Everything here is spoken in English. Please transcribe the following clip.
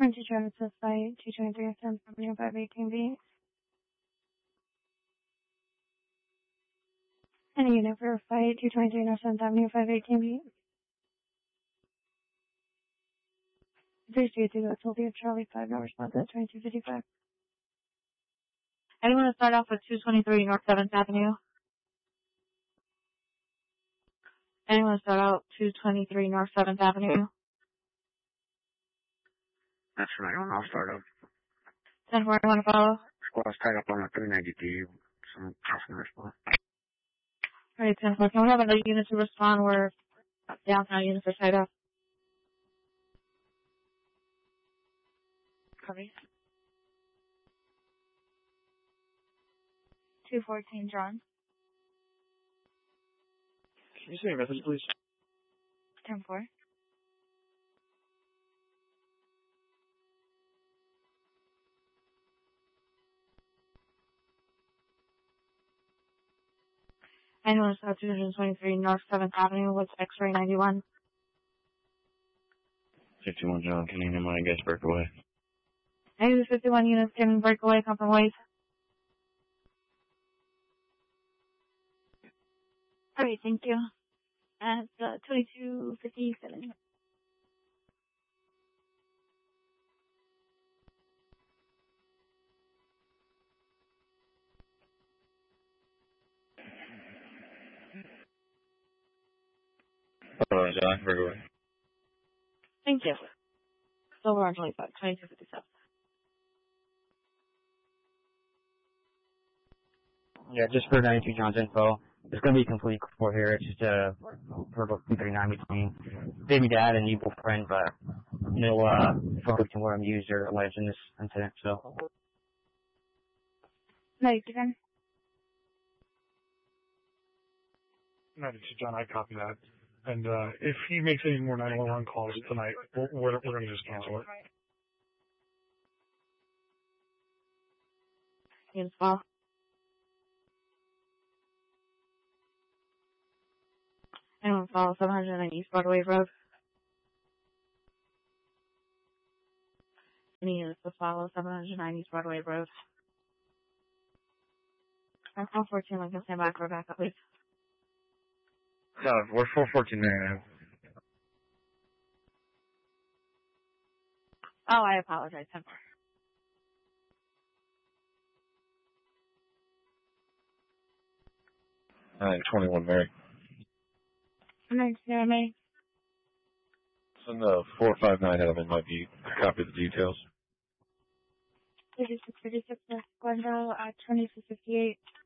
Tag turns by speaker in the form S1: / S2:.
S1: Front to Genesis Site, 223 South Avenue, 518B. Any unit for Fight, 223 North 7th Avenue, 518B. 333 West Sylvia, Charlie 5, no response at 2255.
S2: Anyone to start off with 223 North 7th Avenue? Anyone to start out 223 North 7th Avenue?
S3: That's right, I'll start up.
S2: 10-4, anyone to follow?
S3: Squad's tied up on a 390D. Some customer response.
S2: Alright, 10-4, can we have another unit to respond where downtown units are tied up? Copy. 214 John.
S4: Can you say your message, please?
S2: 10-4. Anyone to 223 North 7th Avenue with X-ray 91.
S4: 51 John, can you name my guest breakaway?
S2: Any of the 51 units can break away, come from Waze. Alright, thank you. At 2257.
S4: Alright, John, breakaway.
S2: Thank you. Silver on 25, 2257.
S5: Yeah, just for 92 John's info. It's going to be a complete report here. It's just for about 239 between baby dad and evil friend, but no photos can where I'm used or alleged in this incident, so.
S1: No, you can.
S6: 92 John, I copy that. And if he makes any more 911 calls tonight, we're going to just cancel it.
S2: Units follow. Anyone follow 709 East Broadway Road? Any units to follow 709 East Broadway Road? I'm 414 Lincoln, stand by for backup, please.
S3: No, we're 414 Marion.
S2: Oh, I apologize. 10-4.
S4: Alright, 21 Mary.
S1: Next, Jeremy.
S4: Send the 459 element might be copy the details.
S1: 3636 West Glendale at 2258.